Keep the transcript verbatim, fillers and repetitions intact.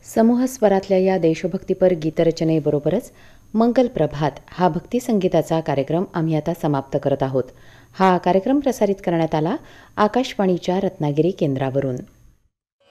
समूह स्वरातल्या या देशभक्तीपर गीतरचनेबरोबरच मंगल प्रभात हा भक्तिसंगीताचा कार्यक्रम आम्ही आता समाप्त करत आहोत. हा कार्यक्रम प्रसारित करण्यात आला आकाशवाणीच्या रत्नागिरी केंद्रावरून.